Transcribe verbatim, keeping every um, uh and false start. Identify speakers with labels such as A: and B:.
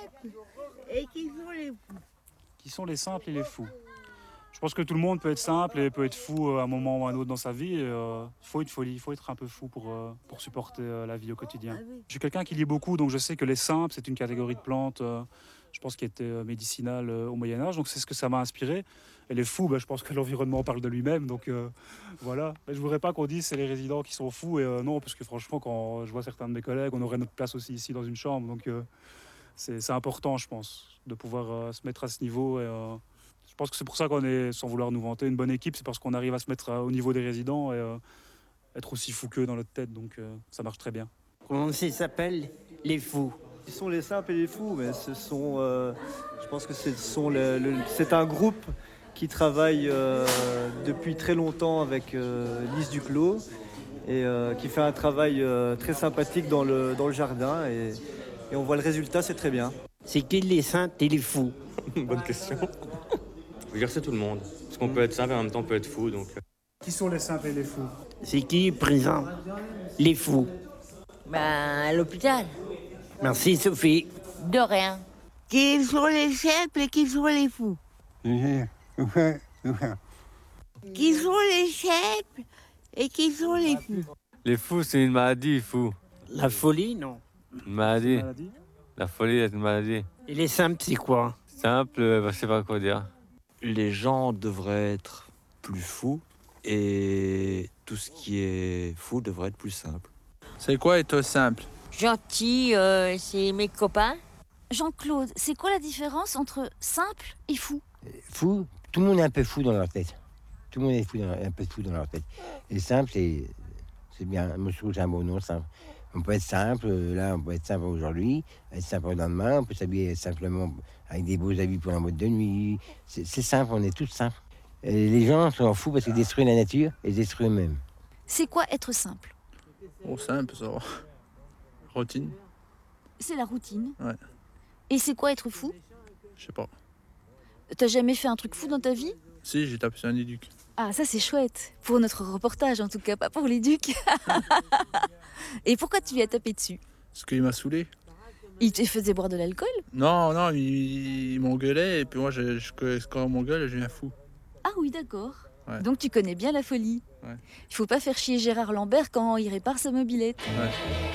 A: simples et qui sont les fous.
B: Qui sont les simples et les fous? Je pense que tout le monde peut être simple et peut être fou à un moment ou à un autre dans sa vie. Il euh, faut être folie, il faut être un peu fou pour, euh, pour supporter euh, la vie au quotidien.
A: Ah oui.
B: Je suis quelqu'un qui lit beaucoup, donc je sais que les simples, c'est une catégorie de plantes, euh, je pense, qui était euh, médicinale euh, au Moyen-Âge. Donc c'est ce que ça m'a inspiré. Et les fous, ben, je pense que l'environnement parle de lui-même. Donc euh, voilà. Mais je ne voudrais pas qu'on dise c'est les résidents qui sont fous. Et euh, non, parce que franchement, quand je vois certains de mes collègues, on aurait notre place aussi ici dans une chambre. Donc euh, c'est, c'est important, je pense, de pouvoir euh, se mettre à ce niveau. Et, euh, je pense que c'est pour ça qu'on est, sans vouloir nous vanter, une bonne équipe. C'est parce qu'on arrive à se mettre euh, au niveau des résidents et euh, être aussi fou qu'eux dans notre tête. Donc euh, ça marche très bien.
C: Comment ça s'appelle? Les fous.
D: Ils sont les simples et les fous, mais ce sont, euh, je pense que ce sont le, le, c'est un groupe qui travaille euh, depuis très longtemps avec euh, Lise Duclos et euh, qui fait un travail euh, très sympathique dans le, dans le jardin et, et on voit le résultat, c'est très bien.
C: C'est qui les simples et les fous?
E: Bonne question. Je veux dire, c'est tout le monde. Parce qu'on peut être simple et en même temps on peut être fou. Donc...
B: Qui sont les simples et les fous?
C: C'est qui présent? Les fous.
F: Ben, à l'hôpital.
C: Merci Sophie.
F: De rien.
A: Qui sont les simples et qui sont les fous. Qui sont les simples et qui sont les fous.
G: Les fous, c'est une maladie, fou.
C: La folie, non.
G: Une maladie. La folie est une maladie.
C: Et les simples, c'est quoi?
G: Simple, euh, je sais pas quoi dire.
H: Les gens devraient être plus fous et tout ce qui est fou devrait être plus simple.
I: C'est quoi être simple?
F: Gentil, euh, c'est mes copains.
J: Jean-Claude, c'est quoi la différence entre simple et fou?
K: Fou, tout le monde est un peu fou dans leur tête. Tout le monde est fou dans, un peu fou dans leur tête. Et simple, c'est, c'est bien. Moi, je trouve que c'est un bon nom, simple. On peut être simple, là, on peut être simple aujourd'hui, être simple le lendemain, on peut s'habiller simplement avec des beaux habits pour la boîte de nuit. C'est, c'est simple, on est tous simples. Et les gens sont fous parce qu'ils détruisent la nature et détruisent eux-mêmes.
J: C'est quoi être simple?
I: Oh, simple, ça va. Routine.
J: C'est la routine.
I: Ouais.
J: Et c'est quoi être fou?
I: Je sais pas.
J: T'as jamais fait un truc fou dans ta vie?
I: Si, j'ai tapé sur un éduc.
J: Ah, ça c'est chouette. Pour notre reportage, en tout cas, pas pour l'éduc. Et pourquoi tu lui as tapé dessus?
I: Parce qu'il m'a saoulé.
J: Il te faisait boire de l'alcool?
I: Non, non, il, il m'engueulait et puis moi, je, je, quand on m'engueule, je deviens fou.
J: Ah oui, d'accord.
I: Ouais.
J: Donc tu connais bien la folie.
I: Ouais.
J: Il faut pas faire chier Gérard Lambert quand il répare sa mobilette.
I: Ouais.